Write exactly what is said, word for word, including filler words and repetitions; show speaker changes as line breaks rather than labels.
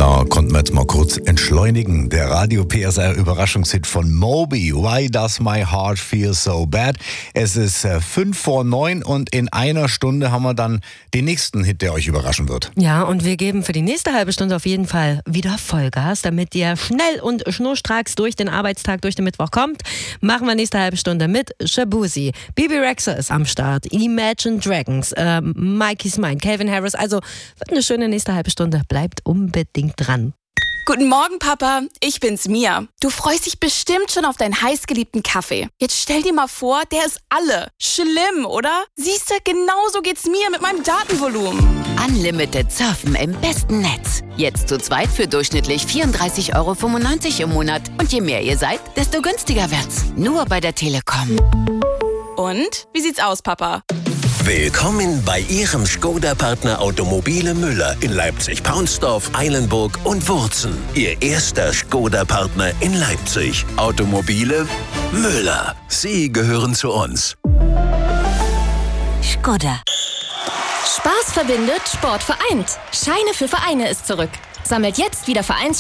Da konnten wir jetzt mal kurz entschleunigen. Der Radio P S R Überraschungshit von Moby. Why does my heart feel so bad? Es ist äh, fünf vor neun und in einer Stunde haben wir dann den nächsten Hit, der euch überraschen wird.
Ja, und wir geben für die nächste halbe Stunde auf jeden Fall wieder Vollgas, damit ihr schnell und schnurstracks durch den Arbeitstag, durch den Mittwoch kommt. Machen wir nächste halbe Stunde mit Shabuzi. Bibi Rexha ist am Start. Imagine Dragons, äh, Mikey's Mind, Calvin Harris. Also wird eine schöne nächste halbe Stunde. Bleibt unbedingt dran.
Guten Morgen, Papa. Ich bin's, Mia. Du freust dich bestimmt schon auf deinen heißgeliebten Kaffee. Jetzt stell dir mal vor, der ist alle. Schlimm, oder? Siehst du, genauso geht's mir mit meinem Datenvolumen.
Unlimited Surfen im besten Netz. Jetzt zu zweit für durchschnittlich vierunddreißig Euro fünfundneunzig im Monat. Und je mehr ihr seid, desto günstiger wird's. Nur bei der Telekom.
Und? Wie sieht's aus, Papa?
Willkommen bei Ihrem Skoda-Partner Automobile Müller in Leipzig-Paunsdorf, Eilenburg und Wurzen. Ihr erster Skoda-Partner in Leipzig. Automobile Müller. Sie gehören zu uns.
Skoda.
Spaß verbindet, Sport vereint. Scheine für Vereine ist zurück. Sammelt jetzt wieder Vereins